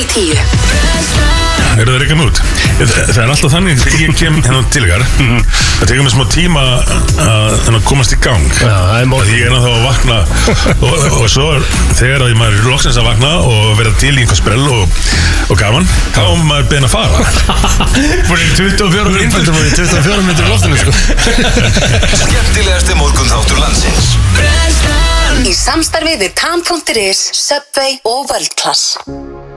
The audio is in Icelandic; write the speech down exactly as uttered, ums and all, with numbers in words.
tíu. Er það reykjum út? Það er alltaf þannig þegar ég kem hennan til ykkar það tekur mig smá tíma að komast í gang. Já, það er mál. Ég er náttúrulega að vakna og, og svo þegar að maður er loksins að vakna og vera til í einhver sprell og, og gaman, þá er maður beðin að fara. Fyrir tuttugu og fjórar mínútur fyrir tuttugu og fjórar mínútur í loftinu sko. Skemmtilegasti morgunþáttur landsins. Í samstarfi við Tan punktur is, Subway og World Class.